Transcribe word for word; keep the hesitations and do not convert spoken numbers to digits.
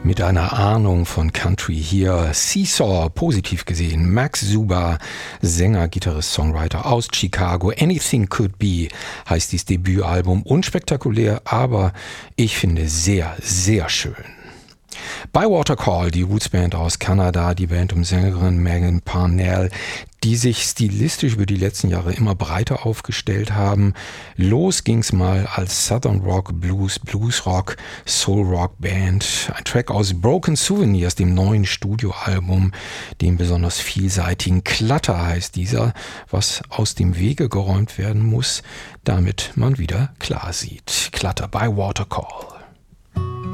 Mit einer Ahnung von Country hier. Seesaw, positiv gesehen. Max Zuba, Sänger, Gitarrist, Songwriter aus Chicago. Anything Could Be heißt dieses Debütalbum. Unspektakulär, aber ich finde sehr, sehr schön. Bywater Call, die Rootsband aus Kanada, die Band um Sängerin Megan Parnell, die sich stilistisch über die letzten Jahre immer breiter aufgestellt haben. Los ging's mal als Southern Rock, Blues, Blues Rock, Soul Rock Band. Ein Track aus Broken Souvenirs, dem neuen Studioalbum, dem besonders vielseitigen Clutter heißt dieser, was aus dem Wege geräumt werden muss, damit man wieder klar sieht. Clutter, Bywater Call.